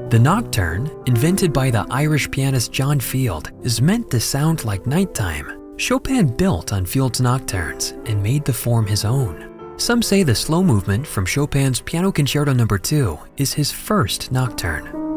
The nocturne, invented by the Irish pianist John Field, is meant to sound like nighttime. Chopin built on Field's nocturnes and made the form his own. Some say the slow movement from Chopin's Piano Concerto No. 2 is his first nocturne.